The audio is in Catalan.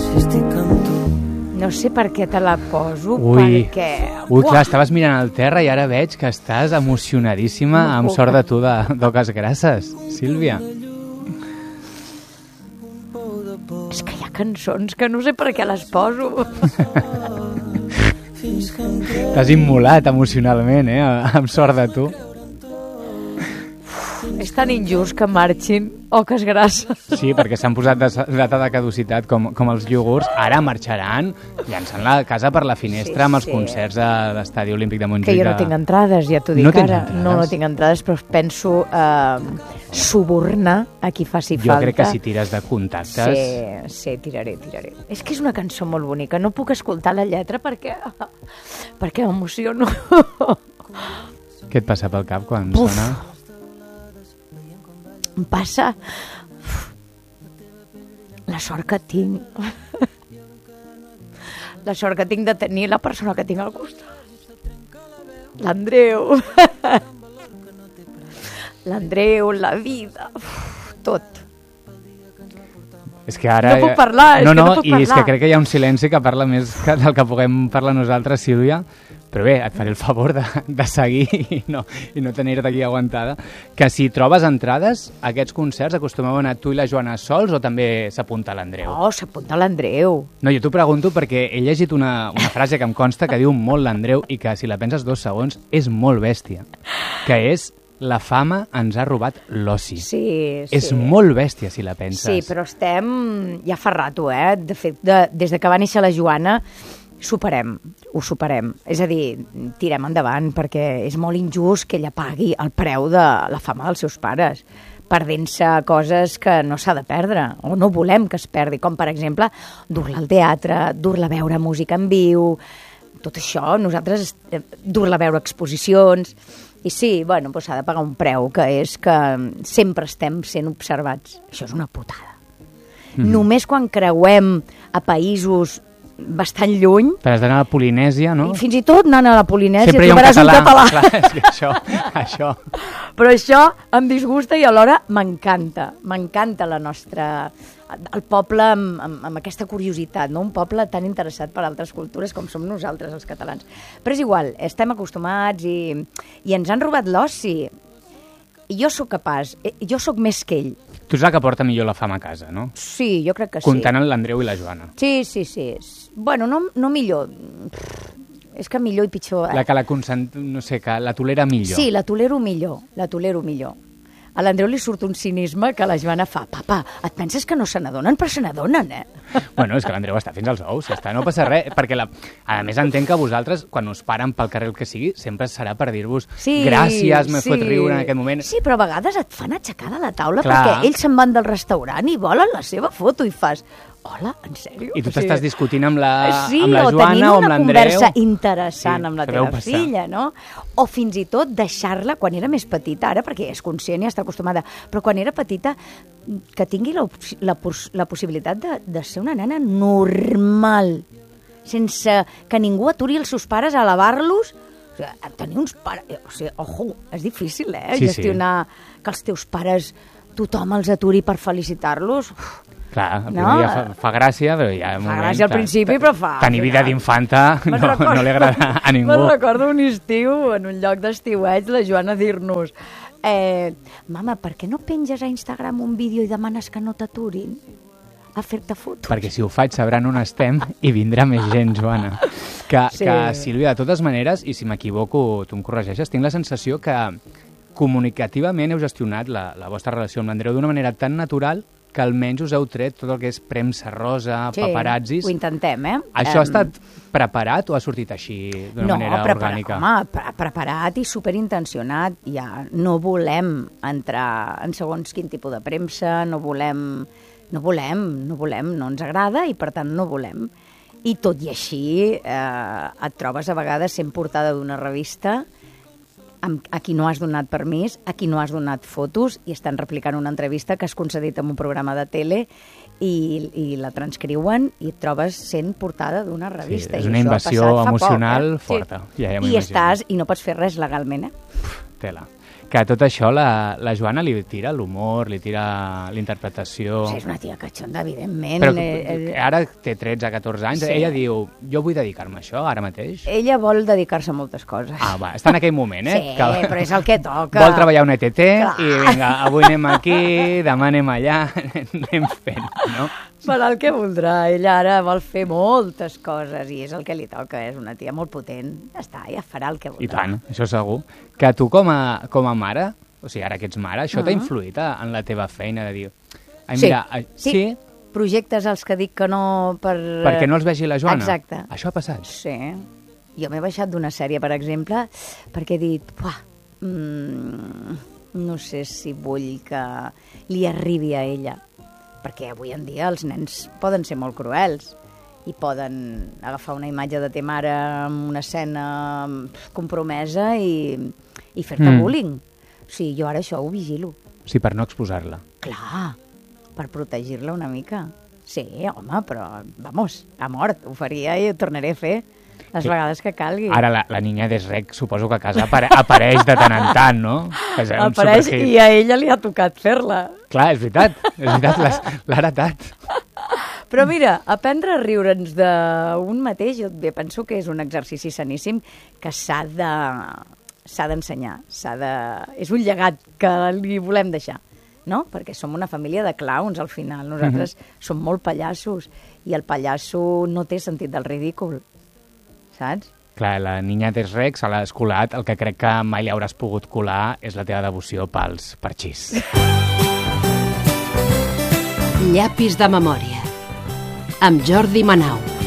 No sé per què te la poso, perquè... Ui, clar, estaves mirant al terra i ara veig que estàs emocionadíssima amb Sort de tu d'Oques Grasses, Sílvia. És que hi ha cançons que no sé per què les poso. T'has immolat emocionalment, amb Sort de tu. És tan injust que marxin Oques Grasses. Sí, perquè s'han posat data de caducitat com els iogurts. Ara marxaran llançant la casa per la finestra amb els concerts de l'Estadi Olímpic de Montjuïc. Que jo no tinc entrades, ja t'ho dic ara. No tinc entrades, però penso subornar a qui faci falta. Jo crec que si tires de contactes... Sí, tiraré. És que és una cançó molt bonica. No puc escoltar la lletra perquè m'emociono. Què et passa pel cap quan sona? Em passa la sort que tinc de tenir la persona que tinc al costat, l'Andreu, la vida, tot. És que ara... No puc parlar, i és que crec que hi ha un silenci que parla més del que puguem parlar nosaltres, Sílvia. Però bé, et faré el favor de seguir i no tenir-te aquí aguantada. Que si trobes entrades, a aquests concerts acostumeu a anar tu i la Joana sols o també s'apunta l'Andreu? No, s'apunta l'Andreu. No, jo t'ho pregunto perquè he llegit una frase que em consta que diu molt l'Andreu i que si la penses 2 segons és molt bèstia. Que és: la fama ens ha robat l'oci. Sí. És molt bèstia si la penses. Sí, però estem ja fa rato, De fet, des de que va néixer la Joana, ho superem. És a dir, tirem endavant, perquè és molt injust que ella pagui el preu de la fama dels seus pares, perdent-se coses que no s'ha de perdre, o no volem que es perdi, com per exemple dur-la al teatre, dur-la a veure música en viu, tot això, nosaltres dur-la a veure exposicions, i sí, bueno, doncs s'ha de pagar un preu, que és que sempre estem sent observats. Això és una putada. Només quan creuem a països bastant lluny. Però has d'anar a la Polinèsia, no? I fins i tot anant a la Polinèsia sempre trobaràs un català. Clar, és que això... Però això em disgusta i alhora m'encanta. M'encanta el poble amb aquesta curiositat, no? Un poble tan interessat per altres cultures com som nosaltres, els catalans. Però és igual, estem acostumats i ens han robat l'oci. I jo sóc capaç, jo sóc més que ell. Tu ets la que porta millor la fama a casa, no? Sí, jo crec que sí. Comptant amb l'Andreu i la Joana. Sí. Bueno, no millor. És que millor i pitjor. La que no sé, que la tolera millor. Sí, la tolero millor. A l'Andreu li surt un cinisme que la Joana fa: papa, et penses que no se n'adonen? Però se n'adonen, Bueno, és que l'Andreu està fins als ous, no passa res, perquè a més entenc que vosaltres, quan us paren pel carrer el que sigui, sempre serà per dir-vos gràcies, m'he fet riure en aquest moment. Sí, però a vegades et fan aixecar de la taula perquè ells se'n van del restaurant i volen la seva foto i fas: hola, en sèrio? I tu t'estàs discutint amb la Joana o amb l'Andreu? Sí, o tenim una conversa interessant amb la teva filla, no? O fins i tot deixar-la, quan era més petita, ara perquè és conscient i està acostumada, però quan era petita, que tingui la possibilitat de ser una nena normal, sense que ningú aturi els seus pares a alabar-los. O sigui, tenir uns pares... O sigui, ojo, és difícil, gestionar que els teus pares tothom els aturi per felicitar-los. Clar, el primer dia fa gràcia, però ja... Fa gràcia al principi, però fa... Tenir vida d'infanta no li agrada a ningú. Me'n recordo un estiu, en un lloc d'estiueig, la Joana dir-nos: mama, per què no penges a Instagram un vídeo i demanes que no t'aturin a fer-te fotos? Perquè si ho faig sabran on estem i vindrà més gent, Joana. Que Sílvia, de totes maneres, i si m'equivoco tu em corregeixes, tinc la sensació que comunicativament heu gestionat la vostra relació amb l'Andreu d'una manera tan natural que almenys us heu tret tot el que és premsa rosa, paparazzis. Ho intentem, Això ha estat preparat o ha sortit així d'una manera orgànica? Home, preparat i superintencionat. Ja no volem entrar en segons quin tipus de premsa, no ens agrada i per tant no volem. I tot i així et trobes a vegades sent portada d'una revista a qui no has donat permís, a qui no has donat fotos, i estan replicant una entrevista que has concedit en un programa de tele i la transcriuen i et trobes sent portada d'una revista. Sí, és una invasió emocional forta. Sí. I no pots fer res legalment, Tela. que tot això la Joana li tira l'humor, li tira l'interpretació... Sí, és una tia catxonda, evidentment. Però ara té 13-14 anys, Sí. ella diu, jo vull dedicar-me a això ara mateix. Ella vol dedicar-se a moltes coses. Va, està en aquell moment, Sí, però és el que toca. Vol treballar un ETT Clar. i vinga, avui anem aquí, demà anem allà, anem fent, no? Farà el que voldrà. Ella ara vol fer moltes coses i és el que li toca. És una tia molt potent. Ja està, ja farà el que voldrà. I tant, això segur. Que tu com a mare, o sigui, ara que ets mare, això t'ha influït en la teva feina de dir... Ai, mira, sí? Projectes als que dic que no per... Perquè no els vegi la Joana? Exacte. Això ha passat? Sí. Jo m'he baixat d'una sèrie, per exemple, perquè he dit, no sé si vull que li arribi a ella. Perquè avui en dia els nens poden ser molt cruels i poden agafar una imatge de ta mare en una escena compromesa i fer-te bullying. O sigui, jo ara això ho vigilo. Sí, per no exposar-la. Clar, per protegir-la una mica. Sí, home, però, vamos, a mort, ho faria i ho tornaré a fer les vegades que calgui. Ara la niña d'Esrec suposo que a casa apareix de tant en tant, no? Apareix i a ella li ha tocat fer-la. Clar, és veritat, l'ha heretat. Però mira, aprendre a riure'ns d'un mateix, jo penso que és un exercici saníssim que s'ha d'ensenyar. És un llegat que li volem deixar, no? Perquè som una família de clowns, al final. Nosaltres som molt pallassos i el pallasso no té sentit del ridícul, saps? Clar, la niña d'Esrec se l'ha escolat. El que crec que mai li hauràs pogut colar és la teva devoció pels parxís. Llapis de memòria amb Jordi Manau.